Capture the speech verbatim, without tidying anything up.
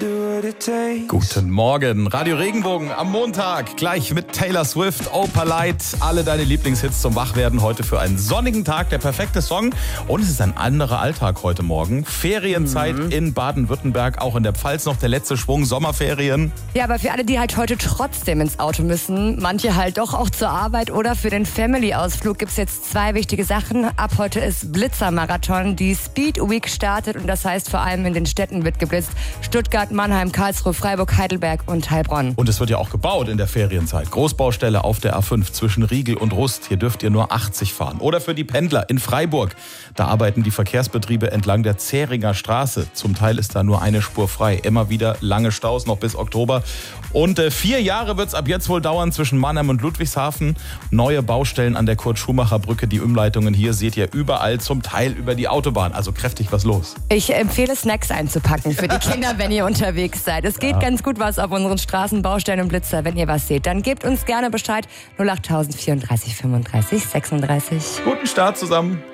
Guten Morgen, Radio Regenbogen am Montag, gleich mit Taylor Swift, Opa Light, alle deine Lieblingshits zum Wachwerden heute für einen sonnigen Tag, der perfekte Song. Und es ist ein anderer Alltag heute Morgen. Ferienzeit mhm. in Baden-Württemberg, auch in der Pfalz noch der letzte Schwung, Sommerferien. Ja, aber für alle, die halt heute trotzdem ins Auto müssen, manche halt doch auch zur Arbeit oder für den Family-Ausflug, gibt's jetzt zwei wichtige Sachen. Ab heute ist Blitzermarathon, die Speed Week startet und das heißt vor allem in den Städten wird geblitzt. Stuttgart, Mannheim, Karlsruhe, Freiburg, Heidelberg und Heilbronn. Und es wird ja auch gebaut in der Ferienzeit. Großbaustelle auf der A fünf zwischen Riegel und Rust. Hier dürft ihr nur achtzig fahren. Oder für die Pendler in Freiburg. Da arbeiten die Verkehrsbetriebe entlang der Zähringer Straße. Zum Teil ist da nur eine Spur frei. Immer wieder lange Staus, noch bis Oktober. Und äh, vier Jahre wird es ab jetzt wohl dauern zwischen Mannheim und Ludwigshafen. Neue Baustellen an der Kurt-Schumacher-Brücke. Die Umleitungen hier seht ihr überall, zum Teil über die Autobahn. Also kräftig was los. Ich empfehle, Snacks einzupacken für die Kinder, wenn ihr unterwegs seid. Es geht ja ganz gut was auf unseren Straßen, Baustellen und Blitzer. Wenn ihr was seht, dann gebt uns gerne Bescheid. null acht vierunddreißig fünfunddreißig sechsunddreißig. Guten Start zusammen.